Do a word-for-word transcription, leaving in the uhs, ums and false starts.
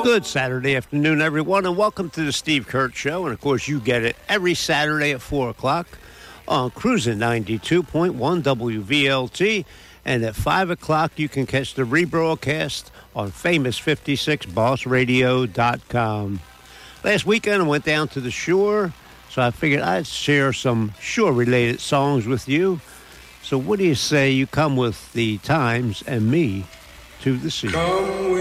Good Saturday afternoon, everyone, and welcome to the Steve Kurtz Show. And, of course, you get it every Saturday at four o'clock on Cruising ninety-two point one W V L T. And at five o'clock, you can catch the rebroadcast on famous fifty-six boss radio dot com. Last weekend, I went down to the shore, so I figured I'd share some shore-related songs with you. So what do you say you come with the Times and me to the sea? Come